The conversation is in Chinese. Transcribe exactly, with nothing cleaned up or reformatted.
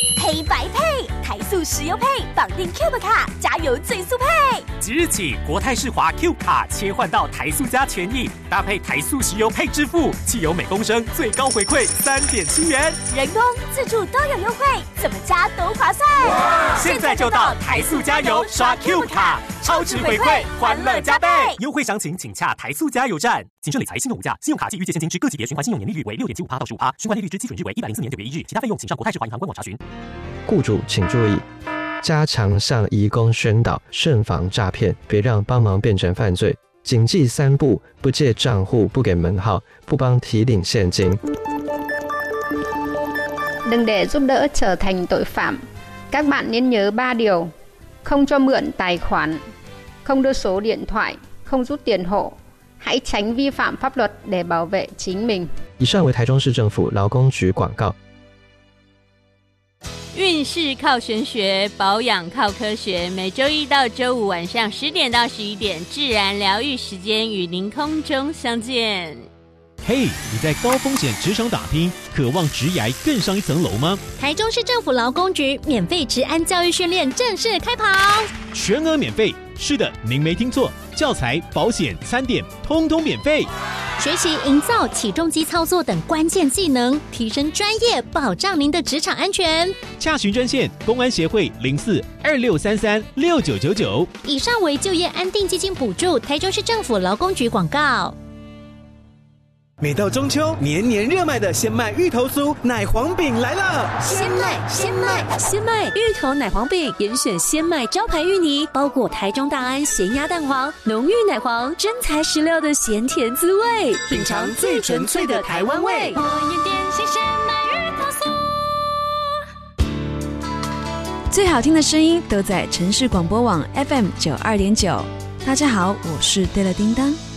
黑白配，台塑石油配，绑定 Cube 卡，加油最速配。 即日起，国泰世华 Cube 卡切换到台塑加权益，搭配台塑石油配支付，汽油每公升最高回馈三点七元， 人工、自助都有优惠，怎么加都划算。 现在就到台塑加油刷 Cube 卡，超值回馈，欢乐加倍。优惠详情请洽台塑加油站。谨慎理财，信用无价，信用卡及预借现金之各级别循环信用年利率为六点七五趴到十五趴，循环利率之基准日为一百零四年九月一日，其他费用请上国泰世华银行官网查询。 雇主请注意，加强向移工宣导，慎防诈骗，别让帮忙变成犯罪。谨记三不：不借账户，不给门号，不帮提领现金。 Đừng để giúp đỡ trở thành tội phạm. Các bạn nên nhớ ba điều: không cho mượn tài khoản, không đưa số điện thoại, không rút tiền hộ. Hãy tránh vi phạm pháp luật để bảo vệ chính mình. 以上为台中市政府劳工局广告。 运势靠玄学，保养靠科学。每周一到周五晚上十点到十一点，自然疗愈时间与您空中相见。 嘿， hey, 你在高风险职场打拼，渴望职涯更上一层楼吗？ 台中市政府劳工局免费职安教育训练正式开跑， 全额免费。是的，您没听错，教材、保险、餐点，通通免费。 学习营造起重机操作等关键技能，提升专业，保障您的职场安全。 洽询专线：公安协会零四二六三三六九九九。 以上为就业安定基金补助，台中市政府劳工局广告。 每到中秋，年年热卖的鲜麦芋头酥奶黄饼来了！ 鲜麦，鲜麦，鲜麦芋头奶黄饼，严选鲜麦招牌芋泥，包裹台中大安咸鸭蛋黄，浓郁奶黄，真材实料的咸甜滋味，品尝最纯粹的台湾味。 我也点心鲜麦芋头酥。最好听的声音都在城市广播网 F M 九二点九。大家好，我是对了叮当。